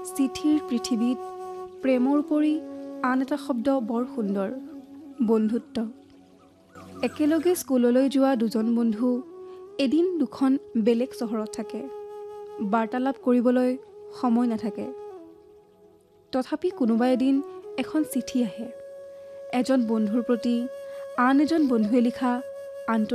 চিঠিৰ পৃথিৱীত প্ৰেমৰ উপৰি আন এটা শব্দ বৰ সুন্দৰ, বন্ধুত্ব। একেলগে স্কুললৈ যোৱা দুজন বন্ধু এদিন দুখন বেলেগ চহৰত থাকে। বাৰ্তালাপ কৰিবলৈ সময় নাথাকে। তথাপি কোনোবা এদিন এখন চিঠি আহে, এজন বন্ধুৰ প্ৰতি আন এজন বন্ধুৱে লিখা আন্তৰিক